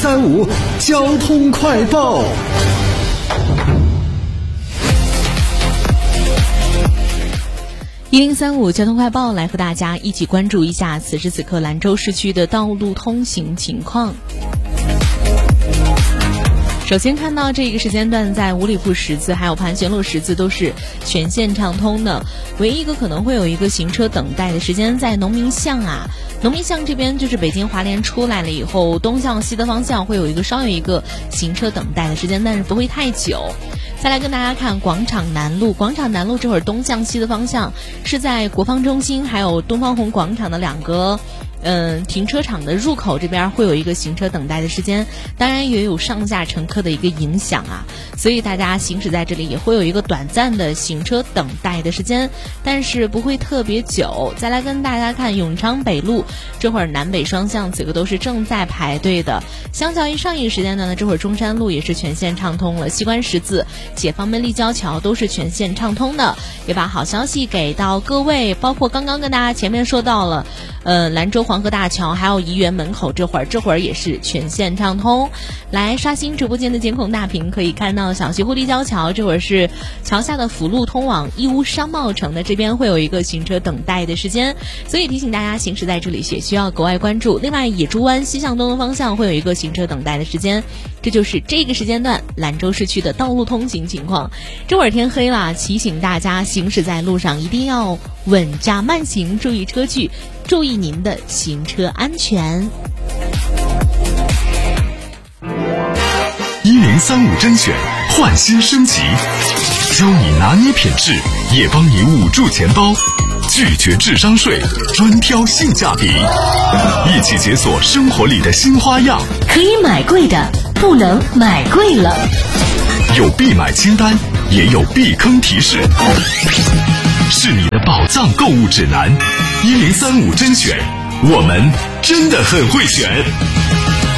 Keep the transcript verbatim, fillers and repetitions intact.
三五交通快报。 一零三五交通快报来和大家一起关注一下此时此刻兰州市区的道路通行情况。首先看到这个时间段，在五里铺十字还有盘旋路十字都是全线畅通的，唯一一个可能会有一个行车等待的时间在农民巷啊。农民巷这边就是北京华联出来了以后，东向西的方向会有一个稍有一个行车等待的时间，但是不会太久。再来跟大家看广场南路，广场南路这会儿东向西的方向是在国防中心还有东方红广场的两个嗯，停车场的入口这边会有一个行车等待的时间，当然也有上下乘客的一个影响啊，所以大家行驶在这里也会有一个短暂的行车等待的时间，但是不会特别久。再来跟大家看永昌北路，这会儿南北双向此刻都是正在排队的。相较于上一个时间段呢，这会儿中山路也是全线畅通了，西关十字、解放门立交桥都是全线畅通的，也把好消息给到各位，包括刚刚跟大家前面说到了呃，兰州黄河大桥还有怡园门口这会儿这会儿也是全线畅通。来刷新直播间的监控大屏，可以看到小西湖立交桥这会儿是桥下的辅路通往义乌商贸城的这边会有一个行车等待的时间，所以提醒大家行驶在这里也需要格外关注。另外野猪湾西向东的方向会有一个行车等待的时间，这就是这个时间段兰州市区的道路通行情况。这会儿天黑了，提醒大家行驶在路上一定要稳驾慢行，注意车距，注意您的行车安全。 一零三五甄选焕新升级，教你拿捏品质，也帮你捂住钱包，拒绝智商税，专挑性价比，一起解锁生活里的新花样。 可以买贵的，不能买贵了。 有必买清单，也有避坑提示，是你的宝藏购物指南。一零三五甄选，我们真的很会选。